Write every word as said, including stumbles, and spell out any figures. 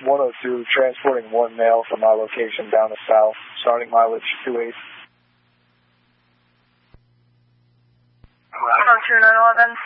one oh two, transporting one male from my location down to south, starting mileage two eight. one oh two, nine eleven.